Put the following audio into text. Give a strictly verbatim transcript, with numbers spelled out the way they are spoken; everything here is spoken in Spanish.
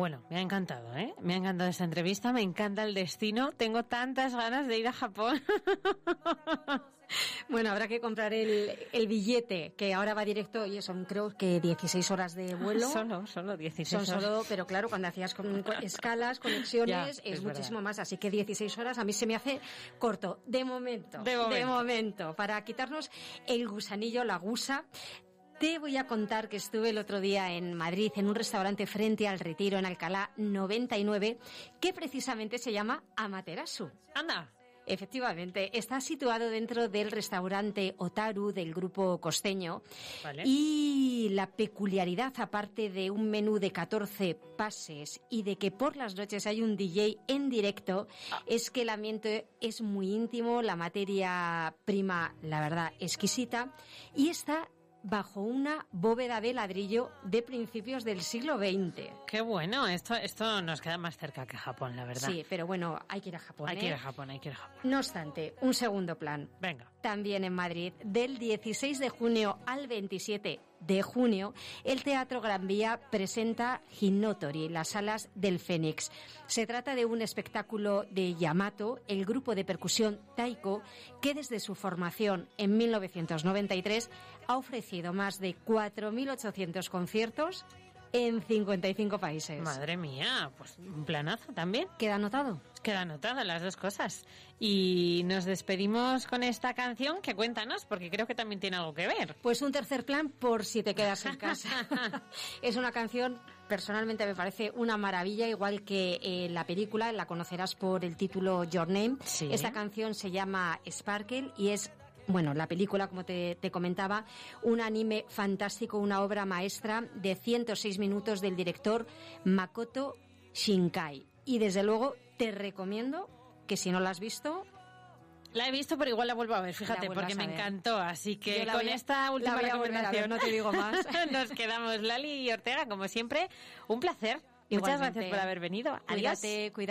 Bueno, me ha encantado, ¿eh? Me ha encantado esta entrevista, me encanta el destino. Tengo tantas ganas de ir a Japón. Bueno, habrá que comprar el, el billete, que ahora va directo, y son creo que dieciséis horas de vuelo. Solo, solo dieciséis son horas. Solo, pero claro, cuando hacías con, con escalas, conexiones, Ya, es, es muchísimo verdad. más. Así que dieciséis horas a mí se me hace corto. De momento. De momento. De momento. Para quitarnos el gusanillo, la gusa. Te voy a contar que estuve el otro día en Madrid, en un restaurante frente al Retiro, en Alcalá noventa y nueve, que precisamente se llama Amaterasu. Anda. Efectivamente, está situado dentro del restaurante Otaru del grupo costeño. Vale. Y la peculiaridad, aparte de un menú de catorce pases y de que por las noches hay un D J en directo, ah. es que el ambiente es muy íntimo, la materia prima, la verdad, exquisita, y está bajo una bóveda de ladrillo de principios del siglo veinte. Qué bueno, esto esto nos queda más cerca que Japón, la verdad. Sí, pero bueno, hay que ir a Japón. Hay ¿eh? que ir a Japón, hay que ir a Japón. No obstante, un segundo plan. Venga. También en Madrid, del dieciséis de junio al veintisiete de junio, el Teatro Gran Vía presenta Hinotori, las alas del Fénix. Se trata de un espectáculo de Yamato, el grupo de percusión Taiko, que desde su formación en mil novecientos noventa y tres ha ofrecido más de cuatro mil ochocientos conciertos en cincuenta y cinco países. Madre mía, pues un planazo también. ¿Queda anotado? Queda anotado las dos cosas. Y nos despedimos con esta canción, que cuéntanos, porque creo que también tiene algo que ver. Pues un tercer plan por si te quedas en casa. Es una canción, personalmente me parece una maravilla, igual que eh, la película, la conocerás por el título Your Name. Sí. Esta canción se llama Sparkle y es... Bueno, la película, como te, te comentaba, un anime fantástico, una obra maestra de ciento seis minutos del director Makoto Shinkai. Y desde luego te recomiendo que si no la has visto... La he visto, pero igual la vuelvo a ver, fíjate, porque me encantó. Así que con esta última recomendación, no te digo más. Nos quedamos. Lali Ortega, como siempre, un placer. Igualmente. Muchas gracias por haber venido. Adiós. Cuídate, cuídate.